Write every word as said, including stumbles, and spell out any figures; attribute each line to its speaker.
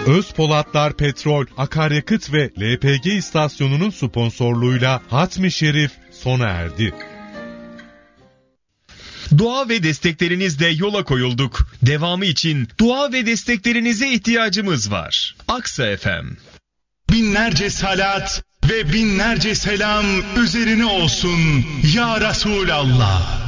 Speaker 1: Özpolatlar Petrol, Akaryakıt ve L P G istasyonunun sponsorluğuyla Hatmi Şerif sona erdi.
Speaker 2: Dua ve desteklerinizle yola koyulduk. Devamı için dua ve desteklerinize ihtiyacımız var. Aksa F M.
Speaker 3: Binlerce salat ve binlerce selam üzerine olsun ya Resulallah.